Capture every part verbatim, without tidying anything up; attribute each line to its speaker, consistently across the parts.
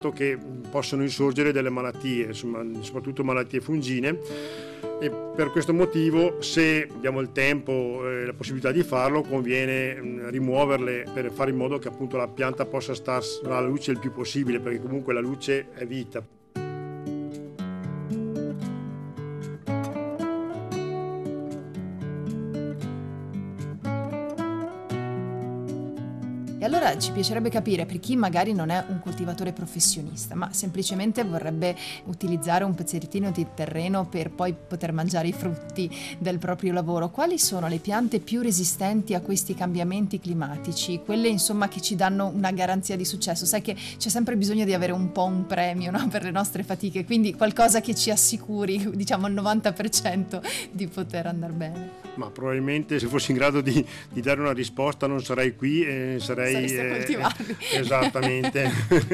Speaker 1: che possono insorgere delle malattie, insomma, soprattutto malattie fungine, e per questo motivo, se abbiamo il tempo e la possibilità di farlo, conviene rimuoverle per fare in modo che appunto la pianta possa stare alla luce il più possibile, perché comunque la luce è vita.
Speaker 2: E allora ci piacerebbe capire, per chi magari non è un coltivatore professionista, ma semplicemente vorrebbe utilizzare un pezzettino di terreno per poi poter mangiare i frutti del proprio lavoro, quali sono le piante più resistenti a questi cambiamenti climatici, quelle insomma che ci danno una garanzia di successo? Sai che c'è sempre bisogno di avere un po' un premio, no? Per le nostre fatiche, quindi qualcosa che ci assicuri, diciamo al novanta per cento, di poter andare bene.
Speaker 1: Ma probabilmente se fossi in grado di, di dare una risposta non sarei qui e sarei
Speaker 2: Saresti a coltivarli.
Speaker 1: Eh, esattamente.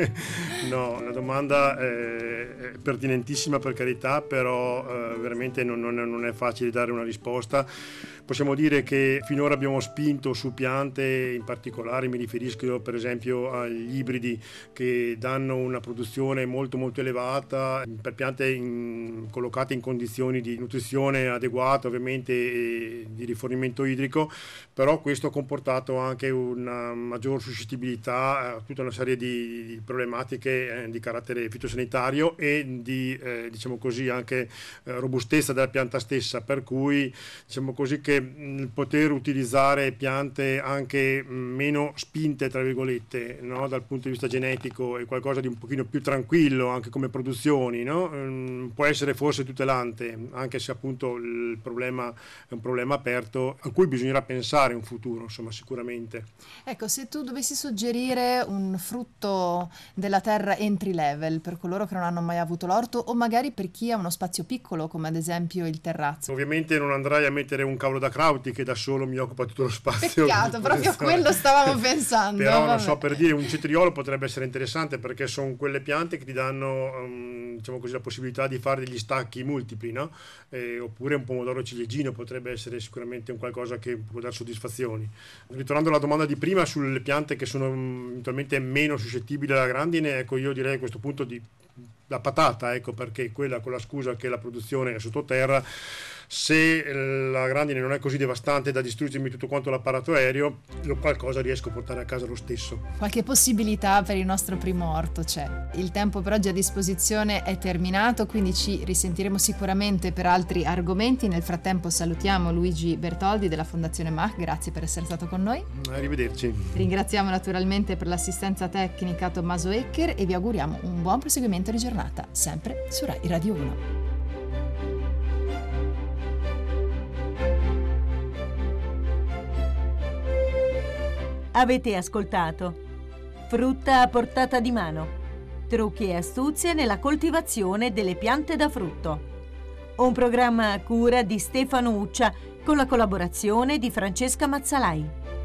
Speaker 1: No, la domanda è pertinentissima, per carità, però eh, veramente non, non, è, non è facile dare una risposta. Possiamo dire che finora abbiamo spinto su piante, in particolare mi riferisco per esempio agli ibridi che danno una produzione molto molto elevata, per piante in, collocate in condizioni di nutrizione adeguata ovviamente e di rifornimento idrico, però questo ha comportato anche una maggior suscettibilità a tutta una serie di, di problematiche eh, di carattere fitosanitario e di eh, diciamo così anche eh, robustezza della pianta stessa, per cui diciamo così che il poter utilizzare piante anche meno spinte tra virgolette, no? Dal punto di vista genetico, è qualcosa di un pochino più tranquillo anche come produzioni, no? um, può essere forse tutelante, anche se appunto il problema è un problema aperto a cui bisognerà pensare in futuro, insomma, sicuramente.
Speaker 2: Ecco, se tu dovessi suggerire un frutto della terra entry level per coloro che non hanno mai avuto l'orto, o magari per chi ha uno spazio piccolo come ad esempio il terrazzo.
Speaker 1: Ovviamente non andrai a mettere un cavolo da Krauti che da solo mi occupa tutto lo spazio.
Speaker 2: Peccato, proprio quello stavamo pensando.
Speaker 1: Però
Speaker 2: vabbè.
Speaker 1: non so, per dire, un cetriolo potrebbe essere interessante, perché sono quelle piante che ti danno um, diciamo così la possibilità di fare degli stacchi multipli, no? Eh, oppure un pomodoro ciliegino potrebbe essere sicuramente un qualcosa che può dare soddisfazioni. Ritornando alla domanda di prima sulle piante che sono um, eventualmente meno suscettibili alla grandine, ecco, io direi a questo punto di la patata, ecco, perché quella, con la scusa che la produzione è sottoterra, se la grandine non è così devastante da distruggermi tutto quanto l'apparato aereo, qualcosa riesco a portare a casa lo stesso.
Speaker 2: Qualche possibilità per il nostro primo orto c'è. Il tempo per oggi a disposizione è terminato, quindi ci risentiremo sicuramente per altri argomenti. Nel frattempo salutiamo Luigi Bertoldi della Fondazione Mach, grazie per essere stato con noi.
Speaker 1: Arrivederci.
Speaker 2: Ringraziamo naturalmente per l'assistenza tecnica Tommaso Ecker e vi auguriamo un buon proseguimento di giornata, sempre su Rai Radio uno.
Speaker 3: Avete ascoltato Frutta a portata di mano. Trucchi e astuzie nella coltivazione delle piante da frutto. Un programma a cura di Stefano Uccia con la collaborazione di Francesca Mazzalai.